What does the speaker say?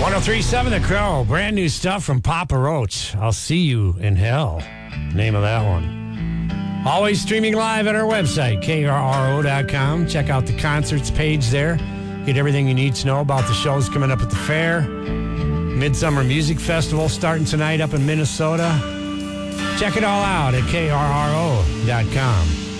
1037 The Crow, brand new stuff from Papa Roach. I'll see you in hell. Name of that one. Always streaming live at our website, krro.com. Check out the concerts page there. Get everything you need to know about the shows coming up at the fair. Midsummer Music Festival starting tonight up in Minnesota. Check it all out at krro.com.